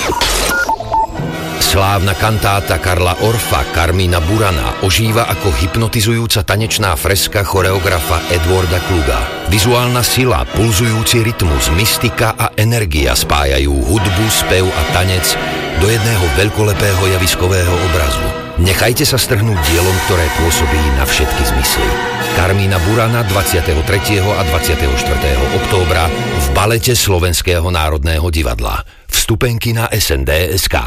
Slávna kantáta Karla Orfa Carmina Burana ožíva ako hypnotizujúca tanečná freska choreografa Edwarda Kluga. Vizuálna sila, pulzujúci rytmus, mystika a energia spájajú hudbu, spev a tanec do jedného veľkolepého javiskového obrazu. Nechajte sa strhnúť dielom, ktoré pôsobí na všetky zmysly. Carmina Burana 23. a 24. októbra v balete Slovenského národného divadla. Vstupenky na SND.sk.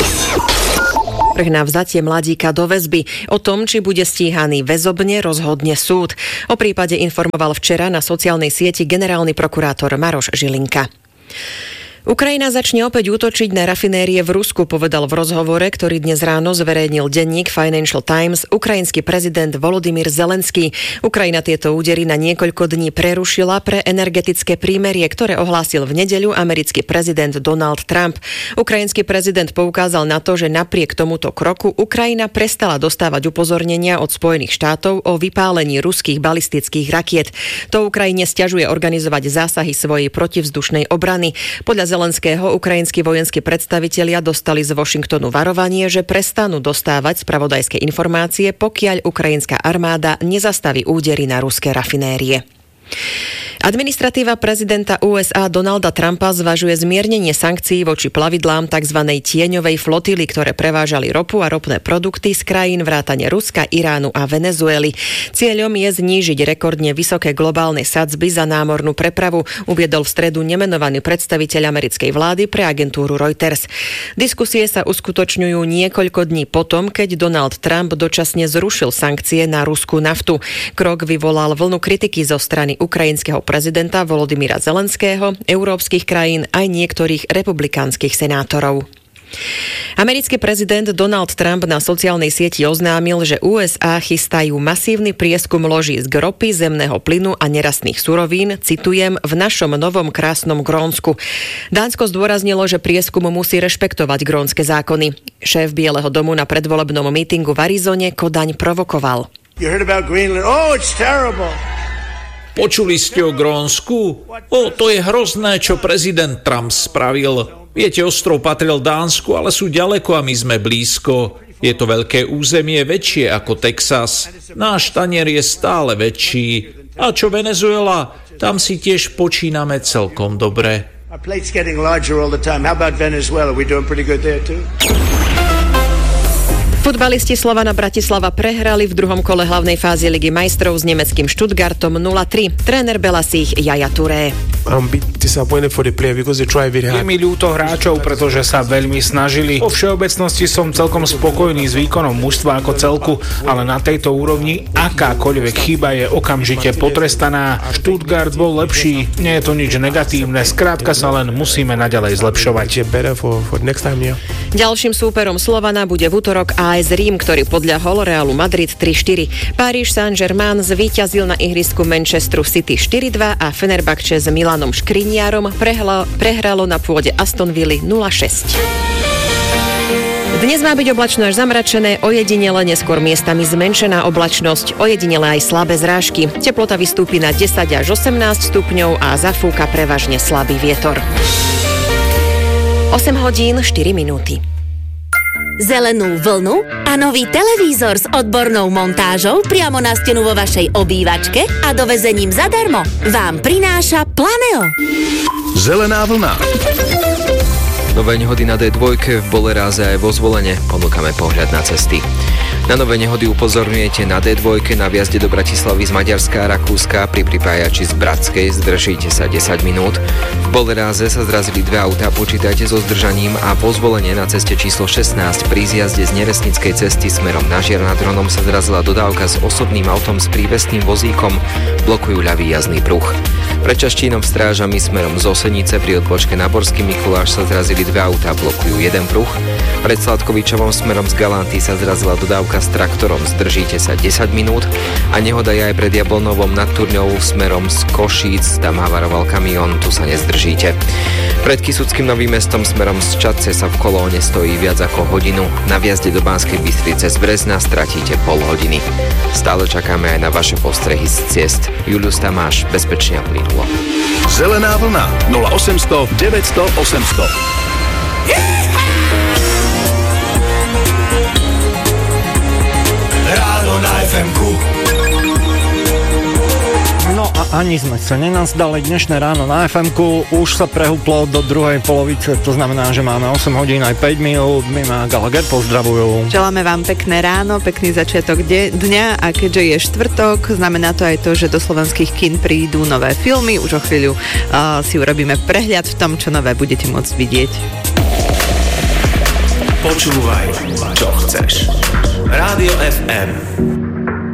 Návrh na vzatie mladíka do väzby. O tom, či bude stíhaný väzobne, rozhodne súd. O prípade informoval včera na sociálnej sieti generálny prokurátor Maroš Žilinka. Ukrajina začne opäť útočiť na rafinérie v Rusku, povedal v rozhovore, ktorý dnes ráno zverejnil denník Financial Times ukrajinský prezident Volodymyr Zelenský. Ukrajina tieto údery na niekoľko dní prerušila pre energetické prímerie, ktoré ohlásil v nedeľu americký prezident Donald Trump. Ukrajinský prezident poukázal na to, že napriek tomuto kroku Ukrajina prestala dostávať upozornenia od Spojených štátov o vypálení ruských balistických rakiet. To Ukrajine sťažuje organizovať zásahy svojej protivzdušnej obrany. Podľa Zelenského ukrajinskí vojenskí predstavitelia dostali z Washingtonu varovanie, že prestanú dostávať spravodajské informácie, pokiaľ ukrajinská armáda nezastaví údery na ruské rafinérie. Administratíva prezidenta USA Donalda Trumpa zvažuje zmiernenie sankcií voči plavidlám tzv. Tieňovej flotily, ktoré prevážali ropu a ropné produkty z krajín vrátane Ruska, Iránu a Venezuely. Cieľom je znížiť rekordne vysoké globálne sadzby za námornú prepravu, uviedol v stredu nemenovaný predstaviteľ americkej vlády pre agentúru Reuters. Diskusie sa uskutočňujú niekoľko dní potom, keď Donald Trump dočasne zrušil sankcie na ruskú naftu. Krok vyvolal vlnu kritiky zo strany ukrajinského prezidenta Volodymyra Zelenského, európskych krajín aj niektorých republikánskych senátorov. Americký prezident Donald Trump na sociálnej sieti oznámil, že USA chystajú masívny prieskum ložísk ropy, zemného plynu a nerastných surovín, citujem, v našom novom krásnom Grónsku. Dánsko zdôraznilo, že prieskum musí rešpektovať grónske zákony. Šéf Bieleho domu na predvolebnom mítingu v Arizone Kodaň provokoval. You heard about Greenland? Oh, it's terrible. Počuli ste o Grónsku? To je hrozné, čo prezident Trump spravil. Viete, ostrov patril Dánsku, ale sú ďaleko a my sme blízko. Je to veľké územie, väčšie ako Texas. Náš tanier je stále väčší. A čo Venezuela? Tam si tiež počíname celkom dobre. Our plate's getting larger all the time. How about Venezuela? We're doing pretty good there too. Futbalisti Slovana Bratislava prehrali v druhom kole hlavnej fázy Ligy majstrov s nemeckým Stuttgartom 0-3. Tréner Belasích Yaya Touré. Je mi ľúto hráčov, pretože sa veľmi snažili. Vo všeobecnosti som celkom spokojný s výkonom mužstva ako celku, ale na tejto úrovni akákoľvek chyba je okamžite potrestaná. Stuttgart bol lepší, nie je to nič negatívne, skrátka sa len musíme naďalej zlepšovať. Ďalším súperom Slovana bude v útorok AS Rím, ktorý podľahol Realu Madrid 3-4. Paríž Saint-Germain zvíťazil na ihrisku Manchesteru City 4-2 a Fenerbahče s Milanom Škriniarom prehralo na pôde Aston Villa 0-6. Dnes má byť oblačno až zamračené, ojedinele neskôr miestami zmenšená oblačnosť, ojedinele aj slabé zrážky. Teplota vystúpi na 10 až 18 stupňov a zafúka prevažne slabý vietor. 8 hodín 4 minúty. Zelenú vlnu a nový televízor s odbornou montážou priamo na stenu vo vašej obývačke a dovezením zadarmo vám prináša Planeo. Zelená vlna. Nové nehody na D2 v Boleráze aj vo Zvolene. Ponúkame pohľad na cesty. Na nové nehody upozorňujete na D2 na viazde do Bratislavy z Maďarska a Rakúska pri pripájači z Bratskej zdržíte sa 10 minút. V Boleráze sa zrazili dve autá, počítajte so zdržaním a vo Zvolene na ceste číslo 16 pri zjazde z Neresnickej cesty smerom na Žiar nad Hronom sa zrazila dodávka s osobným autom s prívesným vozíkom, blokujú ľavý jazdný pruh. Pred Čaštínom strážami smerom z Osenice pri odbočke na Borský Mikuláš sa zrazili dve autá, blokujú jeden pruh. Pred Sladkovičovom smerom z Galanty sa zrazila dodávka s traktorom, zdržíte sa 10 minút a nehoda je aj pred Jablnovom nad Turňou smerom z Košíc, tam havaroval kamión, tu sa nezdržíte. Pred Kysuckým Novým Mestom smerom z Čadce sa v kolóne stojí viac ako hodinu, na viazde do Banskej Bystrice z Brezna stratíte pol hodiny. Stále čakáme aj na vaše postrehy z ciest. Julius Tamáš, bezpečne a plynulo. Zelená vlna 0800 900 800. A ani sme sa nenazdali. Dnešné ráno na FM-ku už sa prehúplo do druhej polovice, to znamená, že máme 8 hodín aj 5 minút. Mima Gallagher pozdravujú. Želáme vám pekné ráno, pekný začiatok dňa a keďže je štvrtok, znamená to aj to, že do slovenských kín prídu nové filmy. Už o chvíľu si urobíme prehľad v tom, čo nové budete môcť vidieť. Počúvaj, čo chceš. Rádio FM.